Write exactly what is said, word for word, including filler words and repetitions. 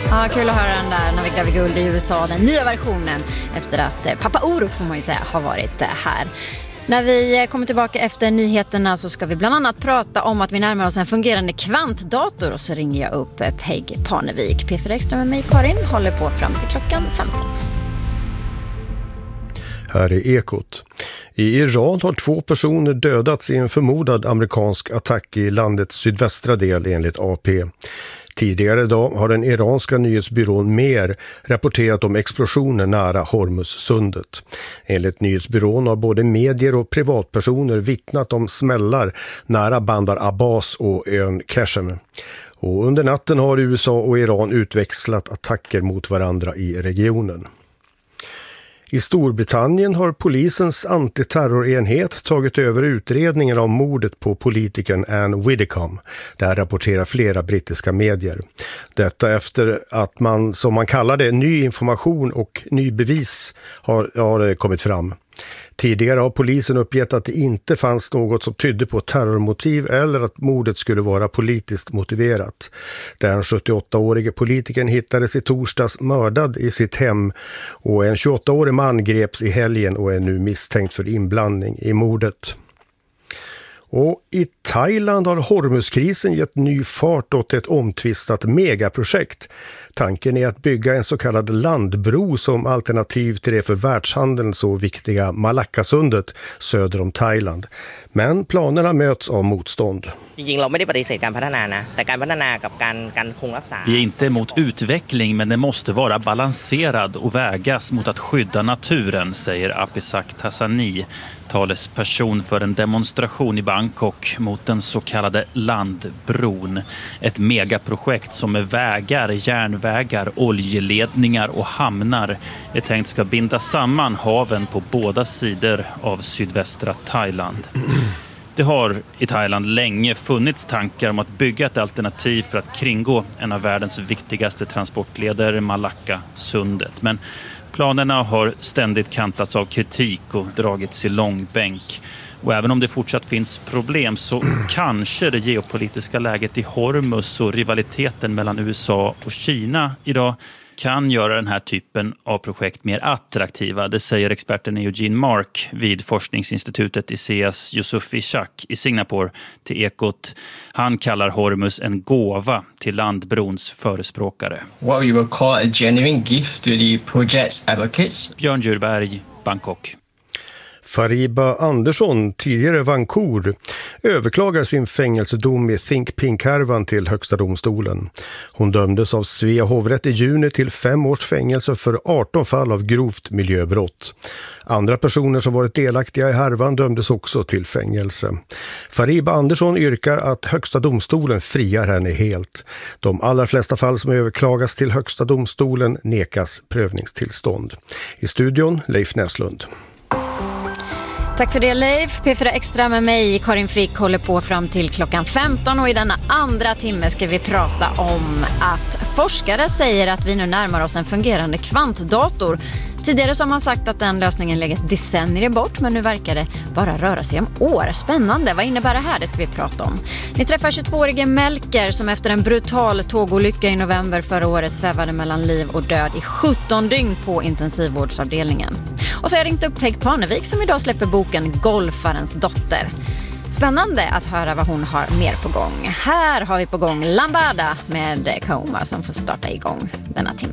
Ja, kul att höra den där när vi gav guld i U S A, den nya versionen, efter att pappa Orup, får man ju säga, har varit här. När vi kommer tillbaka efter nyheterna så ska vi bland annat prata om att vi närmar oss en fungerande kvantdator, och så ringer jag upp Peg Parnevik. P fyra Extra med mig, Karin, håller på fram till klockan femton. Här är Ekot. I Iran har två personer dödats i en förmodad amerikansk attack i landets sydvästra del, enligt A P. Tidigare idag har den iranska nyhetsbyrån Mer rapporterat om explosioner nära Hormuzsundet. Enligt nyhetsbyrån har både medier och privatpersoner vittnat om smällar nära Bandar Abbas och ön Qashem. Och under natten har U S A och Iran utväxlat attacker mot varandra i regionen. I Storbritannien har polisens antiterrorenhet tagit över utredningen av mordet på politikern Anne Widdecombe. Där rapporterar flera brittiska medier. Detta efter att man, som man kallar det, ny information och ny bevis har, har kommit fram. Tidigare har polisen uppgett att det inte fanns något som tydde på terrormotiv eller att mordet skulle vara politiskt motiverat. Den sjuttioåttaårige politikern hittades i torsdags mördad i sitt hem, och en tjugoåttaårig man greps i helgen och är nu misstänkt för inblandning i mordet. Och i Thailand har Hormuzkrisen gett ny fart åt ett omtvistat megaprojekt. Tanken är att bygga en så kallad landbro som alternativ till det för världshandeln så viktiga Malackasundet söder om Thailand. Men planerna möts av motstånd. Vi är inte emot utveckling, men det måste vara balanserad och vägas mot att skydda naturen, säger Apisak Tassani, talesperson för en demonstration i Bangkok mot den så kallade landbron. Ett megaprojekt som med vägar, järnvägar, oljeledningar och hamnar är tänkt ska binda samman haven på båda sidor av sydvästra Thailand. Det har i Thailand länge funnits tankar om att bygga ett alternativ för att kringgå en av världens viktigaste transportleder, Malackasundet. Men planerna har ständigt kantats av kritik och dragits i långbänk. Och även om det fortsatt finns problem så kanske det geopolitiska läget i Hormuz och rivaliteten mellan U S A och Kina idag kan göra den här typen av projekt mer attraktiva. Det säger experten Eugene Mark vid forskningsinstitutet i C S Yusuf Ishak i Singapore till Ekot. Han kallar Hormuz en gåva till landbrons förespråkare. What we will call a genuine gift to the project's advocates. Björn Djurberg, Bangkok. Fariba Andersson, tidigare Vancouver, överklagar sin fängelsedom i Think Pink-härvan till Högsta domstolen. Hon dömdes av Svea hovrätt i juni till fem års fängelse för arton fall av grovt miljöbrott. Andra personer som varit delaktiga i härvan dömdes också till fängelse. Fariba Andersson yrkar att Högsta domstolen friar henne helt. De allra flesta fall som överklagas till Högsta domstolen nekas prövningstillstånd. I studion Leif Näslund. Tack för det, Leif. P fyra Extra med mig, Karin Frick, håller på fram till klockan femton, och i denna andra timme ska vi prata om att forskare säger att vi nu närmar oss en fungerande kvantdator. Tidigare så har man sagt att den lösningen legat decennier bort, men nu verkar det bara röra sig om år. Spännande, vad innebär det här? Det ska vi prata om. Ni träffar tjugotvåårige Melker som efter en brutal tågolycka i november förra året svävade mellan liv och död i sjutton dygn på intensivvårdsavdelningen. Och så har jag ringt upp Peg Parnevik som idag släpper boken Golfarens dotter. Spännande att höra vad hon har mer på gång. Här har vi på gång Lambada med Kaoma som får starta igång denna timme.